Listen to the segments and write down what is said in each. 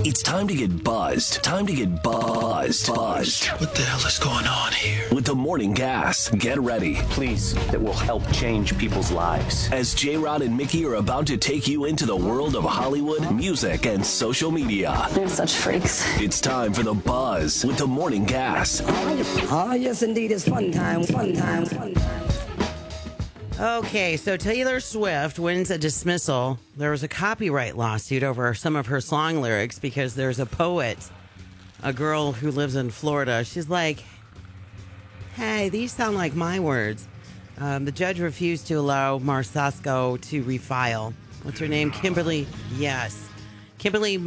It's time to get buzzed. Time to get buzzed. What the hell is going on here? With the Morning Gas. Get ready. Please, that will help change people's lives. As J-Rod and Mickey are about to take you into the world of Hollywood, music, and social media. They're such freaks. It's time for the buzz with the Morning Gas. Oh, yes, indeed. It's fun time. Okay, so Taylor Swift wins a dismissal. There was a copyright lawsuit over some of her song lyrics because there's a poet, a girl who lives in Florida. She's like, hey, these sound like my words. The judge refused to allow Marsasco to refile. What's her name? Kimberly. Yes. Kimberly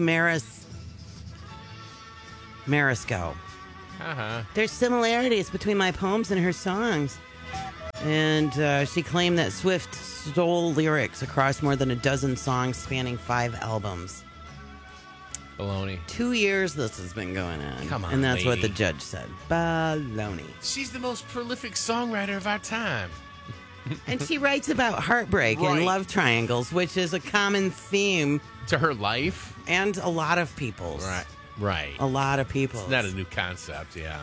Marisco. There's similarities between my poems and her songs. And she claimed that Swift stole lyrics across more than a dozen songs spanning 5 albums. Baloney. 2 years this has been going on. Come on, and that's what lady. the judge said. Baloney. She's the most prolific songwriter of our time. And she writes about heartbreak Right. and love triangles, which is a common theme. To her life? And a lot of people's. Right. A lot of people's. It's not a new concept, yeah.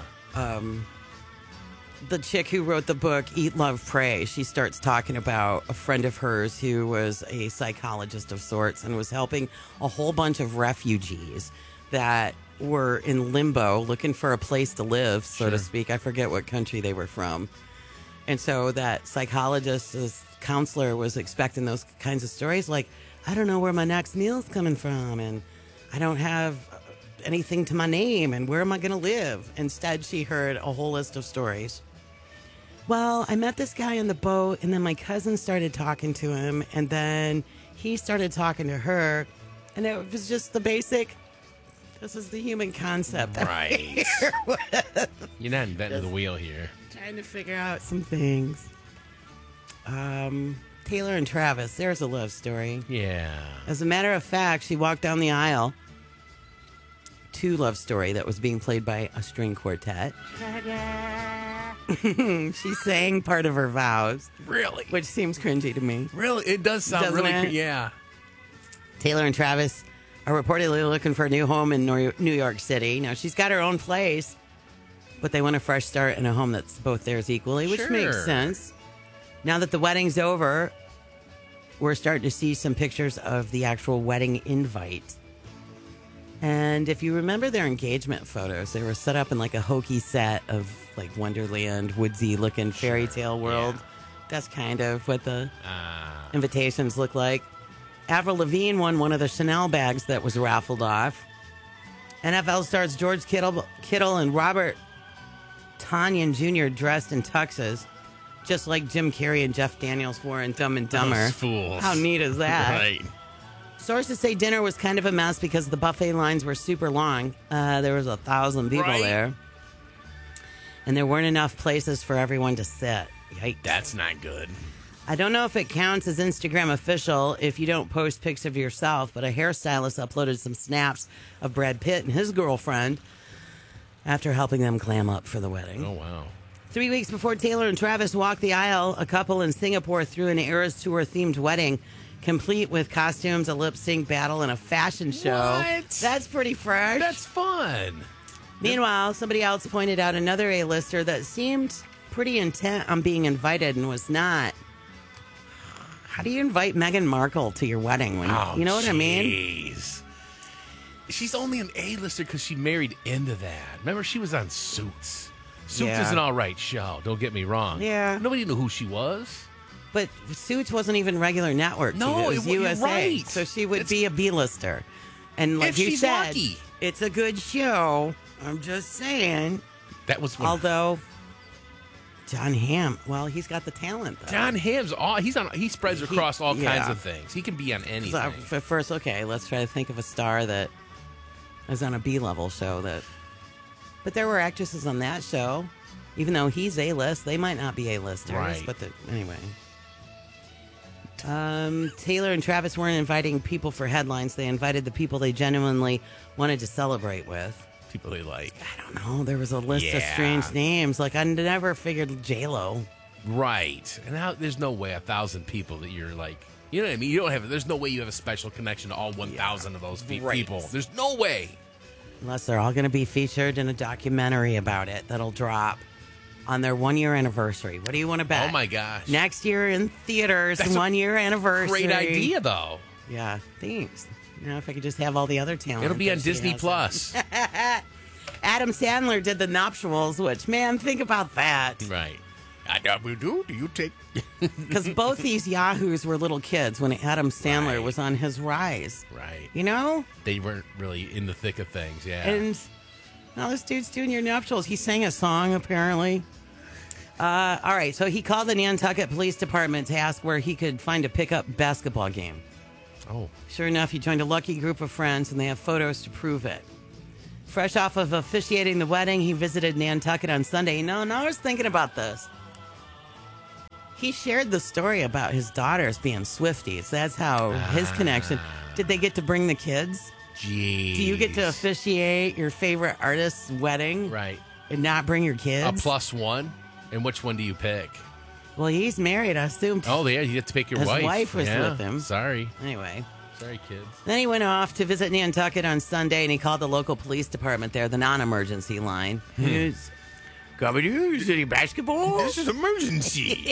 The chick who wrote the book Eat, Love, Pray, she starts talking about a friend of hers who was a psychologist of sorts and was helping a whole bunch of refugees that were in limbo looking for a place to live, so to speak. I forget what country they were from. And so that psychologist's counselor was expecting those kinds of stories like, I don't know where my next meal's coming from, and I don't have anything to my name, and where am I going to live? Instead, she heard a whole list of stories. Well, I met this guy on the boat, and then my cousin started talking to him, and then he started talking to her, and it was just the basic, this is the human concept. Right. You're not inventing the wheel here. Trying to figure out some things. Taylor and Travis, there's a love story. Yeah. As a matter of fact, she walked down the aisle to Love Story that was being played by a string quartet. She sang part of her vows. Really? Which seems cringy to me. Really? It does sound Doesn't really it? yeah. Taylor and Travis are reportedly looking for a new home in New York City. Now, she's got her own place, but they want a fresh start in a home that's both theirs equally, which makes sense. Now that the wedding's over, we're starting to see some pictures of the actual wedding invite. And if you remember their engagement photos, they were set up in like a hokey set of like Wonderland, woodsy looking fairy tale world. Yeah. That's kind of what the invitations look like. Avril Lavigne won one of the Chanel bags that was raffled off. NFL stars George Kittle and Robert Tonyan Jr. dressed in tuxes, just like Jim Carrey and Jeff Daniels wore in Dumb and Dumber. Those fools. How neat is that? Right. Sources say dinner was kind of a mess because the buffet lines were super long. There was 1,000 people there. And there weren't enough places for everyone to sit. Yikes. That's not good. I don't know if it counts as Instagram official if you don't post pics of yourself, but a hairstylist uploaded some snaps of Brad Pitt and his girlfriend after helping them clam up for the wedding. Oh, wow. 3 weeks before Taylor and Travis walked the aisle, a couple in Singapore threw an Eras Tour themed wedding, complete with costumes, a lip sync battle, and a fashion show. What? That's pretty fresh. That's fun. Meanwhile, somebody else pointed out another A-lister that seemed pretty intent on being invited and was not. How do you invite Meghan Markle to your wedding? When you know what I mean? She's only an A-lister because she married into that. Remember, she was on Suits. Suits Yeah. is an all right show. Don't get me wrong. Yeah. Nobody knew who she was. But Suits wasn't even regular network. No, it was you're USA. right. So she would be a B-lister. And like If you she's said, lucky. it's a good show. I'm just saying. That was when Although John Hamm, well, he's got the talent, though. John Hamm's he spreads across all kinds yeah. of things. He can be on anything. At first, okay, let's try to think of a star that is on a B-level show but there were actresses on that show. Even though he's A-list, they might not be A-listers. Right. But anyway. Taylor and Travis weren't inviting people for headlines. They invited the people they genuinely wanted to celebrate with. People they like. I don't know. There was a list of strange names. Like, I never figured J-Lo. Right. And now there's no way 1,000 people that you're like You know what I mean? There's no way you have a special connection to all 1,000 of those Right. people. There's no way. Unless they're all going to be featured in a documentary about it that'll drop on their 1-year anniversary. What do you want to bet? Oh, my gosh. Next year in theaters, That's a 1-year anniversary. Great idea, though. Yeah, thanks. If I could just have all the other talent. It'll be on that she Disney has. Plus. Adam Sandler did The Nuptials, which, man, think about that. Right. Do you take... Because both these yahoos were little kids when Adam Sandler was on his rise. Right. You know? They weren't really in the thick of things, yeah. And now this dude's doing your nuptials. He sang a song, apparently. All right, so he called the Nantucket Police Department to ask where he could find a pickup basketball game. Oh. Sure enough, he joined a lucky group of friends, and they have photos to prove it. Fresh off of officiating the wedding, he visited Nantucket on Sunday. No, I was thinking about this. He shared the story about his daughters being Swifties. That's how his connection. Did they get to bring the kids? Jeez. Do you get to officiate your favorite artist's wedding? Right. And not bring your A kids? +1? And which one do you pick? Well, he's married, I assume. Oh, yeah, you have to pick your His wife. wife was Yeah. with him. Sorry. Anyway. Sorry, kids. Then he went off to visit Nantucket on Sunday, and he called the local police department there, the non-emergency line. He's, Gabadoo, city basketball? This is emergency.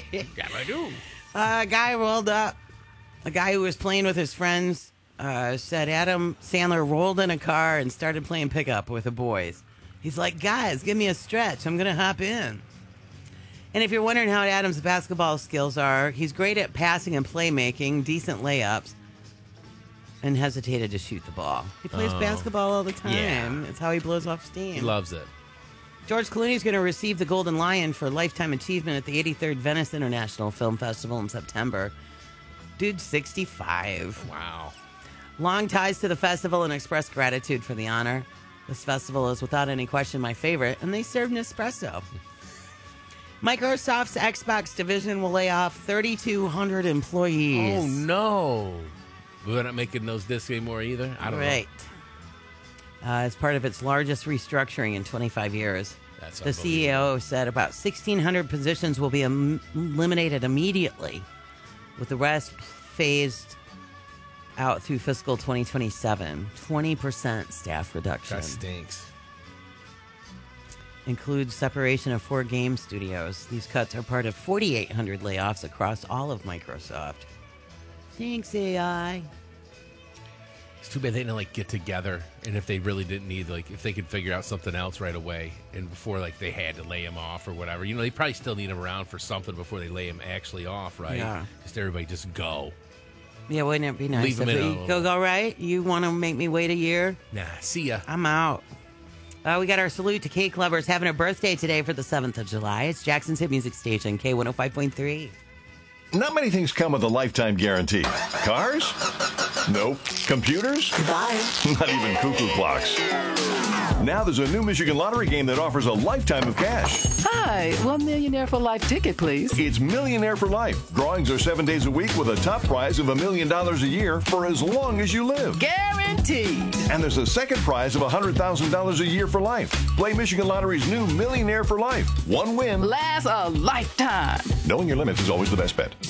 A guy rolled up. A guy who was playing with his friends said Adam Sandler rolled in a car and started playing pickup with the boys. He's like, guys, give me a stretch. I'm going to hop in. And if you're wondering how Adam's basketball skills are, he's great at passing and playmaking, decent layups, and hesitated to shoot the ball. He plays basketball all the time. Yeah. It's how he blows off steam. He loves it. George Clooney's going to receive the Golden Lion for Lifetime Achievement at the 83rd Venice International Film Festival in September. Dude's 65. Wow. Long ties to the festival and expressed gratitude for the honor. This festival is without any question my favorite, and they serve Nespresso. Microsoft's Xbox division will lay off 3,200 employees. Oh, no. We're not making those discs anymore either? I don't know. As part of its largest restructuring in 25 years. That's The CEO said about 1,600 positions will be eliminated immediately, with the rest phased out through fiscal 2027. 20% staff reduction. That stinks. Includes separation of 4 game studios. These cuts are part of 4,800 layoffs across all of Microsoft. Thanks, AI. It's too bad they didn't get together, and if they really didn't need if they could figure out something else right away, and before they had to lay him off or whatever. They probably still need him around for something before they lay him actually off, right? Yeah. Just everybody just go. Yeah, wouldn't it be nice Leave 'em if in we a- go right? You want to make me wait a year? Nah, see ya. I'm out. We got our salute to cake lovers having a birthday today for the 7th of July. It's Jackson's hit music station, K105.3. Not many things come with a lifetime guarantee. Cars? Nope. Computers? Bye. Not even cuckoo clocks. Now there's a new Michigan Lottery game that offers a lifetime of cash. Hi, $1 Millionaire for Life ticket, please. It's Millionaire for Life. Drawings are 7 days a week with a top prize of $1 million a year for as long as you live. Guaranteed. And there's a second prize of $100,000 a year for life. Play Michigan Lottery's new Millionaire for Life. One win. Lasts a lifetime. Knowing your limits is always the best bet.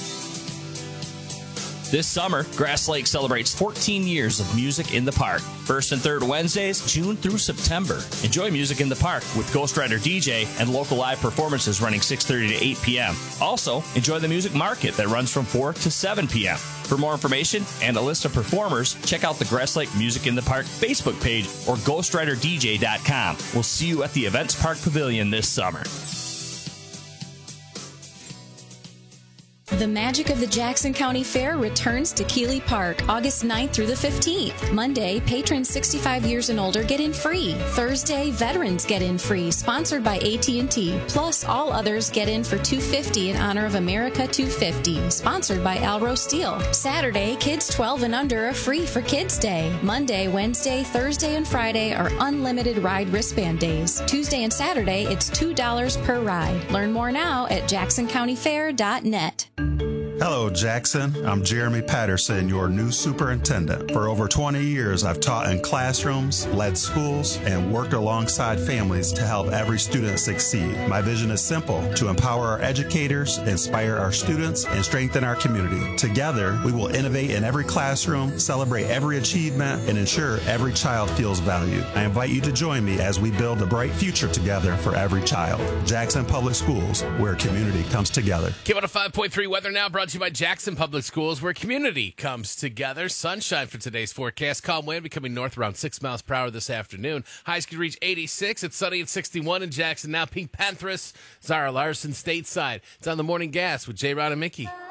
This summer, Grass Lake celebrates 14 years of music in the park. First and third Wednesdays, June through September. Enjoy music in the park with Ghost Rider DJ and local live performances running 6:30 to 8 p.m. Also, enjoy the music market that runs from 4 to 7 p.m. For more information and a list of performers, check out the Grass Lake Music in the Park Facebook page or GhostRiderDJ.com. We'll see you at the Events Park Pavilion this summer. The magic of the Jackson County Fair returns to Keeley Park August 9th through the 15th. Monday, patrons 65 years and older get in free. Thursday, veterans get in free, sponsored by AT&T. Plus, all others get in for $250 in honor of America 250, sponsored by Alro Steel. Saturday, kids 12 and under are free for Kids Day. Monday, Wednesday, Thursday, and Friday are unlimited ride wristband days. Tuesday and Saturday, it's $2 per ride. Learn more now at jacksoncountyfair.net. Hello, Jackson. I'm Jeremy Patterson, your new superintendent. For over 20 years, I've taught in classrooms, led schools, and worked alongside families to help every student succeed. My vision is simple: to empower our educators, inspire our students, and strengthen our community. Together, we will innovate in every classroom, celebrate every achievement, and ensure every child feels valued. I invite you to join me as we build a bright future together for every child. Jackson Public Schools, where community comes together. Q105.3 weather now brought to you by Jackson Public Schools, where community comes together. Sunshine for today's forecast. Calm wind becoming north around 6 miles per hour this afternoon. Highs could reach 86. It's sunny at 61 in Jackson. Now Pink Panthers, Zara Larson stateside. It's on the Morning Gas with J. Rod and Mickey.